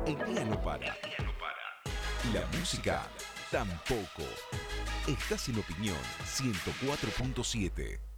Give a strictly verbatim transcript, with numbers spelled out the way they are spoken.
El día no para. La música tampoco. Estás en Opinión ciento cuatro punto siete.